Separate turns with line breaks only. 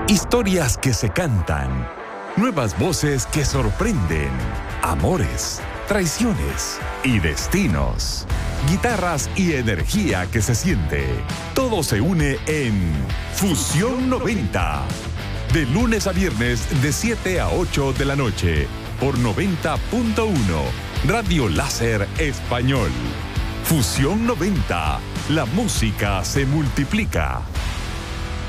Historias que se cantan, nuevas voces que sorprenden, amores, traiciones y destinos, guitarras y energía que se siente. Todo se une en Fusión 90. De lunes a viernes de 7 a 8 de la noche por 90.1 Radio Láser Español. Fusión 90. La música se multiplica.